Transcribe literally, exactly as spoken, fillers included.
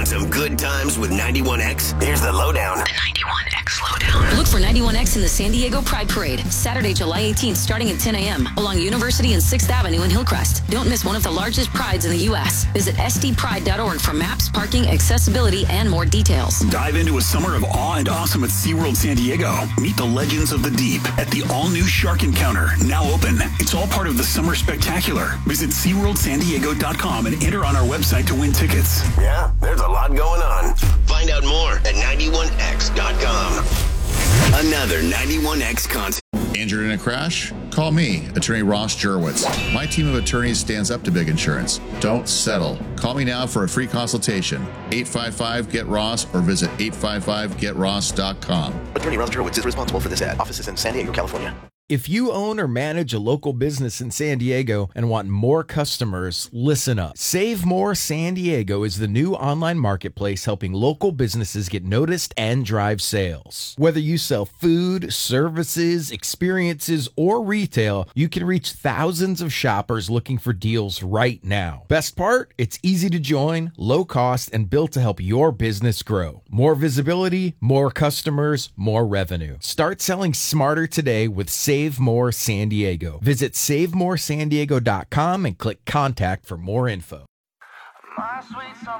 Want some good times with ninety-one X? Here's the lowdown. The ninety-one X Lowdown. Look for ninety-one X in the San Diego Pride Parade, Saturday, July eighteenth, starting at ten a.m. along University and sixth Avenue in Hillcrest. Don't miss one of the largest prides in the U S Visit S D pride dot org for maps, parking, accessibility, and more details. Dive into a summer of awe and awesome at SeaWorld San Diego. Meet the legends of the deep at the all-new Shark Encounter, now open. It's all part of the Summer Spectacular. Visit sea world san diego dot com and enter on our website to win tickets. Yeah, there's a lot going on. Find out more at ninety-one x dot com. Another ninety-one X concert. Injured in a crash? Call me, Attorney Ross Jurwitz. My team of attorneys stands up to big insurance. Don't settle. Call me now for a free consultation. eight five five, get ross or visit eight five five get ross dot com. Attorney Ross Jurwitz is responsible for this ad. Office is in San Diego, California. If you own or manage a local business in San Diego and want more customers, listen up. Save More San Diego is the new online marketplace helping local businesses get noticed and drive sales. Whether you sell food, services, experiences, or retail, you can reach thousands of shoppers looking for deals right now. Best part? It's easy to join, low cost, and built to help your business grow. More visibility, more customers, more revenue. Start selling smarter today with Save More San Diego. Visit save more san diego dot com and click contact for more info. My sweet summer